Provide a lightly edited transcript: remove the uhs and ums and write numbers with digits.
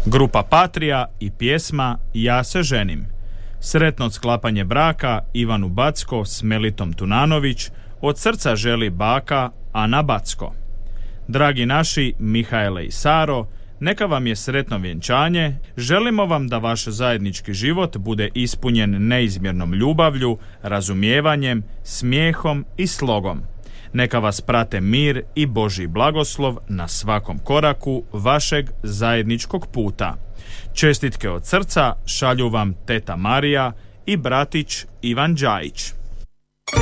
Grupa Patrija i pjesma Ja se ženim. Sretno sklapanje braka Ivanu Backo s Melitom Tunanović, od srca želi baka Ana Backo. Dragi naši Mihaele i Saro, neka vam je sretno vjenčanje, želimo vam da vaš zajednički život bude ispunjen neizmjernom ljubavlju, razumijevanjem, smijehom i slogom. Neka vas prate mir i Božji blagoslov na svakom koraku vašeg zajedničkog puta. Čestitke od srca šalju vam teta Marija i bratić Ivan Đajić.